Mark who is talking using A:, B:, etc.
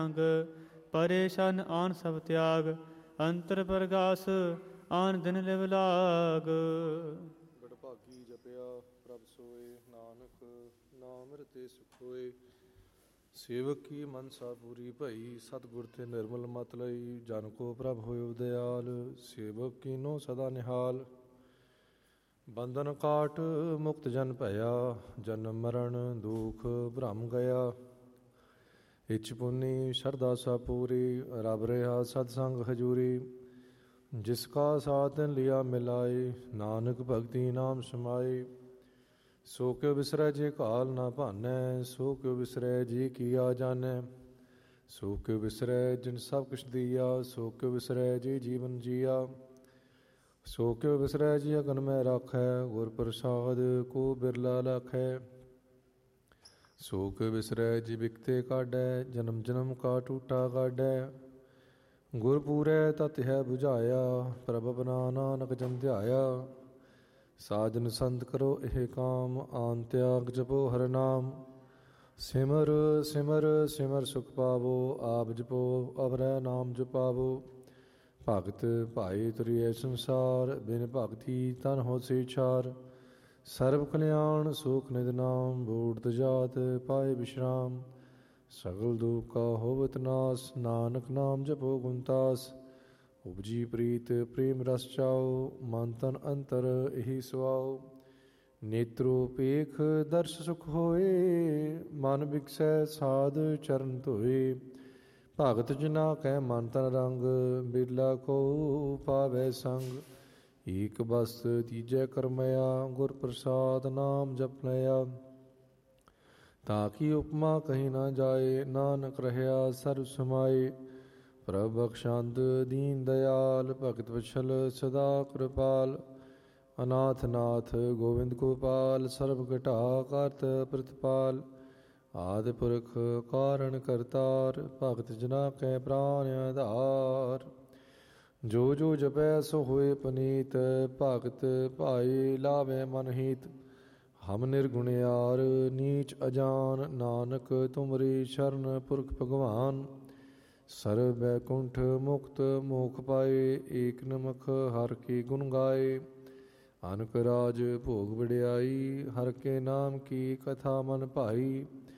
A: ਪਰੇਸ਼ਾਨ ਆਨ ਸਭ ਤਿਆਗ, ਅੰਤਰ ਪ੍ਰਗਾਸ ਆਨ ਦਿਨ ਲਿਵ ਲਾਗ।
B: ਬੜਭਾਗੀ ਜਪਿਆ ਪ੍ਰਭ ਸੋਏ, ਨਾਨਕ ਨਾਮ ਰਤੇ ਸੁਖ ਹੋਏ। ਸੇਵਕ ਕੀ ਮਨਸਾ ਪੂਰੀ ਭਈ, ਸਤਿਗੁਰ ਤੇ ਨਿਰਮਲ ਮਤ ਲਈ। ਜਨ ਕੋ ਪ੍ਰਭ ਹੋਇ ਦਿਆਲ, ਸੇਵਕ ਕੀਨੋ ਸਦਾ ਨਿਹਾਲ। ਬੰਧਨ ਕਾਟ ਮੁਕਤ ਜਨ ਭਇਆ, ਜਨਮ ਮਰਨ ਦੁਖ ਭਰਮ ਗਿਆ। ਇਛ ਪੁੰਨੀ ਸ਼ਰਧਾ ਸਾ ਪੂਰੀ, ਰਬ ਰਿਹਾ ਸਤਸੰਗ ਹਜੂਰੀ। ਜਿਸ ਕਾ ਸਾਥ ਲਿਆ ਮਿਲਾਏ, ਨਾਨਕ ਭਗਤੀ ਨਾਮ ਸਮਾਏ। ਸੋ ਕਿਉ ਵਿਸਰੈ ਜੇ ਕਾਲ ਨਾ ਭਾਨੈ, ਸੋ ਕਿਉ ਵਿਸਰੈ ਜੀ ਕੀਆ ਜਾਣੈ। ਸੋ ਕਿਉ ਵਿਸਰੈ ਜਿਨ ਸਭ ਕੁਛ ਦੀਆ, ਸੋ ਕਿਉ ਵਿਸਰੈ ਜੀ ਜੀਵਨ ਜੀਆ। ਸੋ ਕਿਉ ਵਿਸਰੈ ਜੀ ਅਗਨ ਮੈਂ ਰਾਖੈ, ਗੁਰ ਪ੍ਰਸਾਦ ਕੋ ਬਿਰਲਾ ਲਾਖੈ। ਸੋ ਕਿਉ ਵਿਸਰੈ ਜੀ ਬਿਕਤੇ ਕਾਢੈ, ਜਨਮ ਜਨਮ ਕਾ ਟੂਟਾ ਗਾਢੈ। ਗੁਰ ਪੂਰੈ ਤਤ ਹੈ 부ਝਾਇਆ, ਪ੍ਰਭ ਆਪਣਾ ਨਾਨਕ ਜਨ ਧਿਆਇਆ। ਸਾਜਨ ਸੰਤ ਕਰੋ ਇਹ ਕਾਮ, ਆਨ ਤਿਆਗ ਜਪੋ ਹਰਿ ਨਾਮ। ਸਿਮਰ ਸਿਮਰ ਸਿਮਰ ਸੁਖ ਪਾਵੋ, ਆਪ ਜਪੋ ਅਵਰੈ ਨਾਮ ਜਪਾਵੋ। ਭਗਤ ਭਾਈ ਤੁਰੀਐ ਸੰਸਾਰ, ਬਿਨ ਭਗਤੀ ਤਨ ਹੋਸੀ ਛਾਰ। ਸਰਬ ਕਲਿਆਣ ਸੁਖ ਨਿਧ ਨਾਮ, ਬੂੜਤ ਜਾਤ ਪਾਏ ਵਿਸ਼ਰਾਮ। ਸਗਲ ਦੁਖ ਕਾ ਹੋਵਤ ਨਾਸ, ਨਾਨਕ ਨਾਮ ਜਪੋ ਗੁਣਤਾਸ। ਉਪਜੀ ਪ੍ਰੀਤ ਪ੍ਰੇਮ ਰਸ ਚਾਓ, ਮਨ ਤਨ ਅੰਤਰ ਇਹੀ ਸੁਆਓ। ਨੇਤਰੋ ਪੇਖ ਦਰਸ ਸੁਖ ਹੋਏ, ਮਨ ਬਿਕਸੈ ਸਾਧ ਚਰਨ ਧੋਏ। ਭਗਤ ਜਨਾ ਕੈ ਮਨ ਤਨ ਰੰਗ, ਬਿਰਲਾ ਕੋ ਪਾਵੈ ਸੰਗ। ਏਕ ਬਸਤ ਤੀਜੈ ਕਰਮਇਆ, ਗੁਰ ਪ੍ਰਸਾਦ ਨਾਮ ਜਪ ਲਿਆ। ਤਾਕੀ ਉਪਮਾ ਕਹੀ ਨਾ ਜਾਏ, ਨਾਨਕ ਰਹਿਆ ਸਰਬ ਸਮਾਏ। ਪ੍ਰਭ ਬਖਸ਼ੰਦ ਦੀਨ ਦਿਆਲ, ਭਗਤ ਵਛਲ ਸਦਾ ਕਿਰਪਾਲ। ਅਨਾਥ ਨਾਥ ਗੋਬਿੰਦ ਗੋਪਾਲ, ਸਰਬ ਘਟਾ ਕਰਤ ਪ੍ਰਤਪਾਲ। ਆਦਿ ਪੁਰਖ ਕਾਰਣ ਕਰਤਾਰ, ਭਗਤ ਜਨਾ ਕੈ ਪ੍ਰਾਨ ਆਧਾਰ। ਜੋ ਜੋ ਜਪੈ ਸੋ ਹੋਏ ਪਨੀਤ, ਭਗਤ ਭਾਈ ਲਾਵੈ ਮਨ ਹੀਤ। ਹਮ ਨਿਰਗੁਣਿਆਰ ਨੀਚ ਅਜਾਨ, ਨਾਨਕ ਤੁਮਰੀ ਸ਼ਰਨ ਪੁਰਖ ਭਗਵਾਨ। ਸਰਬ ਬੈਕੁੰਠ ਮੁਕਤ ਮੋਖ ਪਾਏ, ਏਕ ਨਮਖ ਹਰਿ ਕੀ ਗੁਣ ਗਾਏ। ਅਨਕ ਰਾਜ ਭੋਗ ਵਡਿਆਈ, ਹਰਿ ਕੇ ਨਾਮ ਕੀ ਕਥਾ ਮਨ ਭਾਈ।